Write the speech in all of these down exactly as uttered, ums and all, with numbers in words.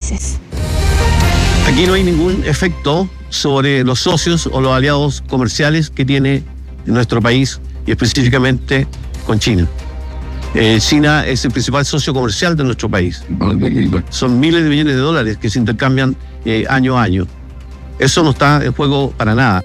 países. Aquí no hay ningún efecto sobre los socios o los aliados comerciales que tiene nuestro país y específicamente con China. Eh, China es el principal socio comercial de nuestro país. Son miles de millones de dólares que se intercambian eh, año a año. Eso no está en juego para nada.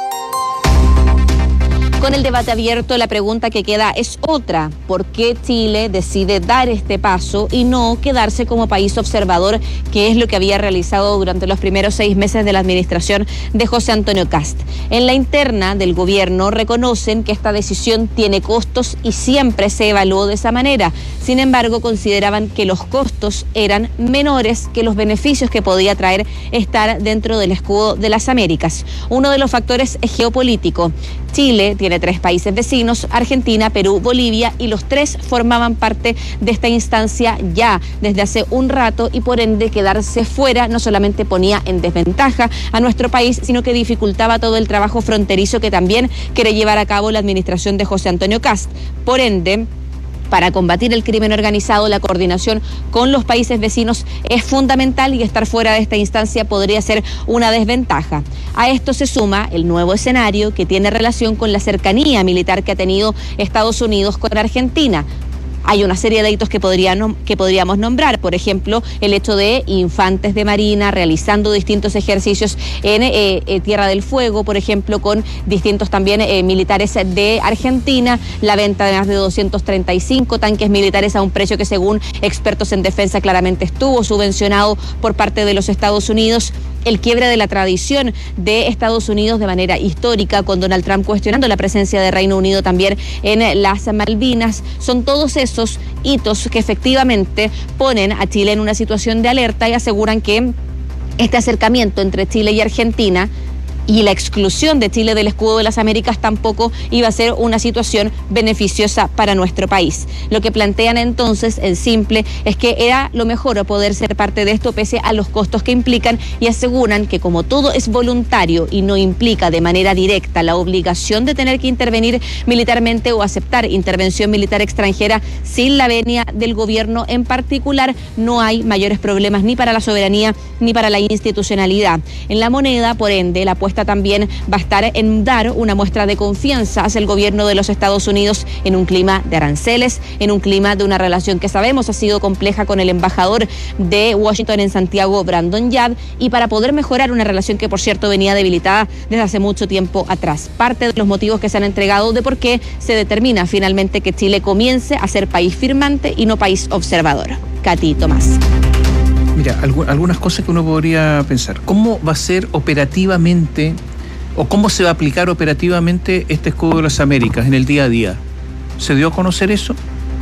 Con el debate abierto, la pregunta que queda es otra. ¿Por qué Chile decide dar este paso y no quedarse como país observador, que es lo que había realizado durante los primeros seis meses de la administración de José Antonio Kast? En la interna del gobierno reconocen que esta decisión tiene costos y siempre se evaluó de esa manera. Sin embargo, consideraban que los costos eran menores que los beneficios que podía traer estar dentro del escudo de las Américas. Uno de los factores es geopolítico. Chile tiene tres países vecinos, Argentina, Perú, Bolivia, y los tres formaban parte de esta instancia ya desde hace un rato, y por ende quedarse fuera no solamente ponía en desventaja a nuestro país, sino que dificultaba todo el trabajo fronterizo que también quiere llevar a cabo la administración de José Antonio Kast. Por ende, para combatir el crimen organizado, la coordinación con los países vecinos es fundamental, y estar fuera de esta instancia podría ser una desventaja. A esto se suma el nuevo escenario que tiene relación con la cercanía militar que ha tenido Estados Unidos con Argentina. Hay una serie de hitos que, podrían, que podríamos nombrar, por ejemplo, el hecho de infantes de marina realizando distintos ejercicios en eh, eh, Tierra del Fuego, por ejemplo, con distintos también eh, militares de Argentina, la venta de más de doscientos treinta y cinco tanques militares a un precio que, según expertos en defensa, claramente estuvo subvencionado por parte de los Estados Unidos. El quiebre de la tradición de Estados Unidos de manera histórica, con Donald Trump cuestionando la presencia de Reino Unido también en las Malvinas. Son todos esos hitos que efectivamente ponen a Chile en una situación de alerta y aseguran que este acercamiento entre Chile y Argentina y la exclusión de Chile del escudo de las Américas tampoco iba a ser una situación beneficiosa para nuestro país. Lo que plantean entonces, en simple, es que era lo mejor poder ser parte de esto pese a los costos que implican, y aseguran que como todo es voluntario y no implica de manera directa la obligación de tener que intervenir militarmente o aceptar intervención militar extranjera sin la venia del gobierno en particular, no hay mayores problemas ni para la soberanía ni para la institucionalidad. En la moneda, por ende, la apuesta también va a estar en dar una muestra de confianza hacia el gobierno de los Estados Unidos en un clima de aranceles, en un clima de una relación que sabemos ha sido compleja con el embajador de Washington en Santiago, Brandon Yard, y para poder mejorar una relación que, por cierto, venía debilitada desde hace mucho tiempo atrás. Parte de los motivos que se han entregado de por qué se determina finalmente que Chile comience a ser país firmante y no país observador. Katy, Tomás. Mira, algunas cosas que uno podría pensar. ¿Cómo va a ser operativamente o cómo se va a aplicar operativamente este escudo de las Américas en el día a día? ¿Se dio a conocer eso?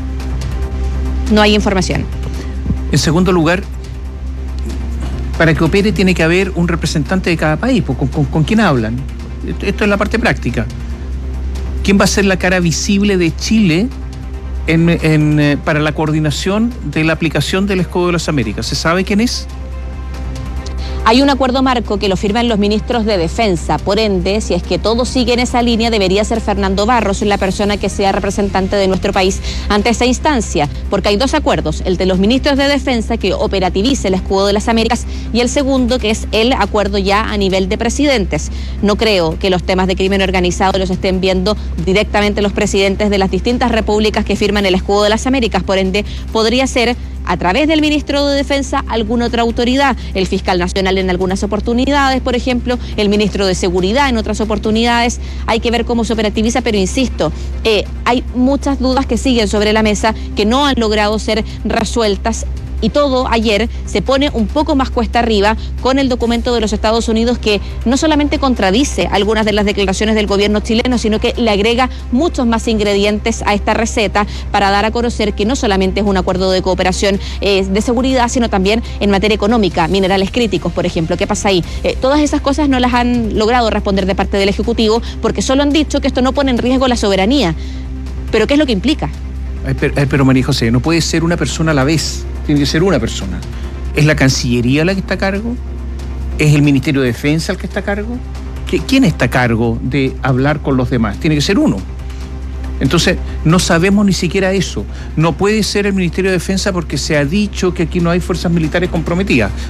No hay información. En segundo lugar, para que opere tiene que haber un representante de cada país. ¿Con, con, con quién hablan? Esto es la parte práctica. ¿Quién va a ser la cara visible de Chile En, en, eh, para la coordinación de la aplicación del escudo de las Américas? ¿Se sabe quién es? Hay un acuerdo marco que lo firman los ministros de Defensa. Por ende, si es que todo sigue en esa línea, debería ser Fernando Barros la persona que sea representante de nuestro país ante esa instancia, porque hay dos acuerdos: el de los ministros de Defensa, que operativice el escudo de las Américas, y el segundo, que es el acuerdo ya a nivel de presidentes. No creo que los temas de crimen organizado los estén viendo directamente los presidentes de las distintas repúblicas que firman el escudo de las Américas. Por ende, podría ser a través del ministro de Defensa alguna otra autoridad, el fiscal nacional en algunas oportunidades, por ejemplo, el ministro de Seguridad en otras oportunidades. Hay que ver cómo se operativiza, pero insisto, eh, hay muchas dudas que siguen sobre la mesa que no han logrado ser resueltas. Y todo ayer se pone un poco más cuesta arriba con el documento de los Estados Unidos, que no solamente contradice algunas de las declaraciones del gobierno chileno, sino que le agrega muchos más ingredientes a esta receta para dar a conocer que no solamente es un acuerdo de cooperación eh, de seguridad, sino también en materia económica, minerales críticos, por ejemplo. ¿Qué pasa ahí? Eh, todas esas cosas no las han logrado responder de parte del Ejecutivo, porque solo han dicho que esto no pone en riesgo la soberanía. ¿Pero qué es lo que implica? Ay, pero, ay, pero María José, no puede ser una persona a la vez. Tiene que ser una persona. ¿Es la Cancillería la que está a cargo? ¿Es el Ministerio de Defensa el que está a cargo? ¿Quién está a cargo de hablar con los demás? Tiene que ser uno. Entonces, no sabemos ni siquiera eso. No puede ser el Ministerio de Defensa porque se ha dicho que aquí no hay fuerzas militares comprometidas.